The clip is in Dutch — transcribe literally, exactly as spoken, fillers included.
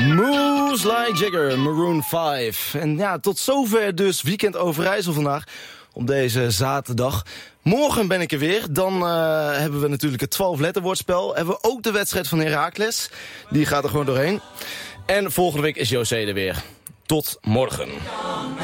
Moves Like Jagger, Maroon vijf. En ja, tot zover dus Weekend Overijssel vandaag. Op deze zaterdag. Morgen ben ik er weer. Dan uh, hebben we natuurlijk het twaalf letterwoordspel. Hebben we ook de wedstrijd van Heracles. Die gaat er gewoon doorheen. En volgende week is José er weer. Tot morgen.